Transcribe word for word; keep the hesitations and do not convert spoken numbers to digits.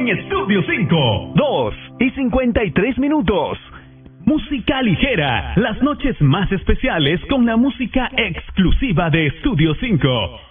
en Estudio cinco. dos y cincuenta y tres minutos. Música ligera, las noches más especiales con la música exclusiva de Estudio cinco.